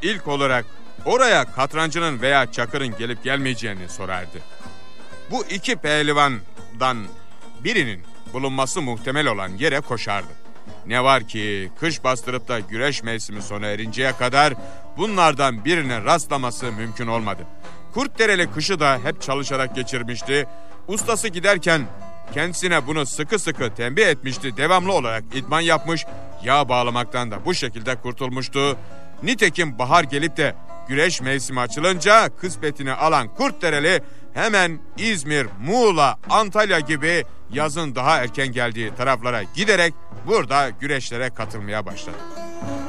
ilk olarak oraya katrancının veya çakırın gelip gelmeyeceğini sorardı. Bu iki pehlivandan birinin bulunması muhtemel olan yere koşardı. Ne var ki kış bastırıp da güreş mevsimi sona erinceye kadar bunlardan birine rastlaması mümkün olmadı. Kurtdereli kışı da hep çalışarak geçirmişti. Ustası giderken kendisine bunu sıkı sıkı tembih etmişti. Devamlı olarak idman yapmış, yağ bağlamaktan da bu şekilde kurtulmuştu. Nitekim bahar gelip de güreş mevsimi açılınca kısmetini alan Kurtdereli hemen İzmir, Muğla, Antalya gibi yazın daha erken geldiği taraflara giderek burada güreşlere katılmaya başladı.